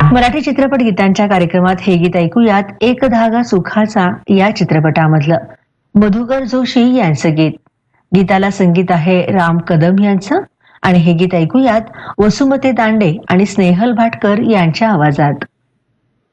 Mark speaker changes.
Speaker 1: मराठी चित्रपट गीतांच्या कार्यक्रमात हे गीत ऐकूयात एक धागा सुखाचा या चित्रपटामधलं मधुकर जोशी यांचं गीत. गीताला संगीत आहे राम कदम यांचं आणि हे गीत ऐकूयात वसुमती दांडे आणि स्नेहल भाटकर यांच्या आवाजात.